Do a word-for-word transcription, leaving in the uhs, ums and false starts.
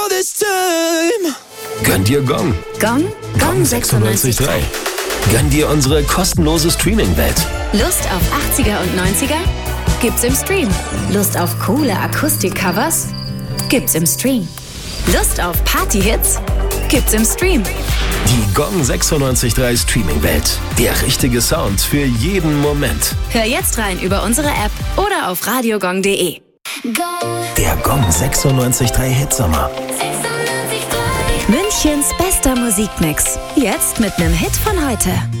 Gönn dir Gong. Gong? Gong sechsundneunzig Komma drei. Gönn dir unsere kostenlose Streaming-Welt. Lust auf achtziger und neunziger? Gibt's im Stream. Lust auf coole Akustik-Covers? Gibt's im Stream. Lust auf Party-Hits? Gibt's im Stream. Die Gong sechsundneunzig Komma drei Streaming-Welt. Der richtige Sound für jeden Moment. Hör jetzt rein über unsere App oder auf radiogong punkt de. Der Gong sechsundneunzig Komma drei Hitsommer. Münchens bester Musikmix. Jetzt mit nem Hit von heute.